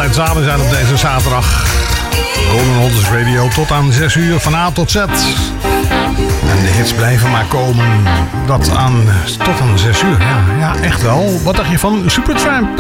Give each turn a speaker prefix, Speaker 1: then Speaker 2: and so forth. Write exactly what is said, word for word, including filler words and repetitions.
Speaker 1: altijd samen zijn op deze zaterdag. Golden Oldies Radio tot aan zes uur van A tot Z. En de hits blijven maar komen. Dat aan, tot aan zes uur. Ja, ja, echt wel. Wat dacht je van Supertramp?